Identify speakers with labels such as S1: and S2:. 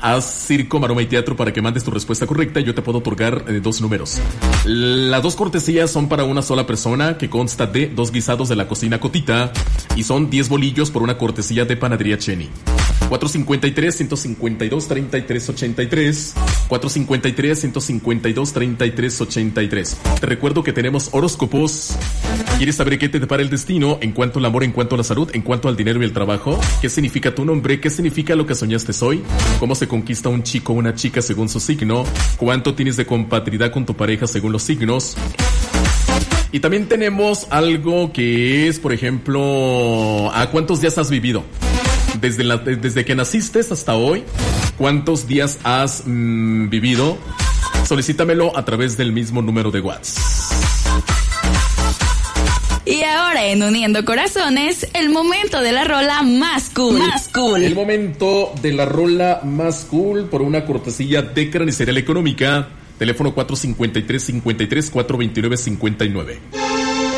S1: haz circo, maroma y teatro para que mandes tu respuesta correcta. Yo te puedo otorgar 2 números. Las 2 cortesías son para una sola persona, que consta de 2 guisados de la cocina Cotita y son 10 bolillos por una cortesía de Panadería Cheni. 453-152-3383. 453-152-3383. Te recuerdo que tenemos horóscopos. ¿Quieres saber qué te depara el destino en cuanto al amor, en cuanto a la salud, en cuanto al dinero y el trabajo? ¿Qué significa tu nombre? ¿Qué significa lo que soñaste hoy? ¿Cómo se conquista un chico o una chica según su signo? ¿Cuánto tienes de compatibilidad con tu pareja según los signos? Y también tenemos algo que es, por ejemplo, ¿a cuántos días has vivido? Desde que naciste hasta hoy, ¿cuántos días has vivido? Solicítamelo a través del mismo número de WhatsApp.
S2: Y ahora en Uniendo Corazones, el momento de la rola más cool. Más cool.
S1: El momento de la rola más cool por una cortesía de Carnicería Económica. Teléfono 453-53-429-59.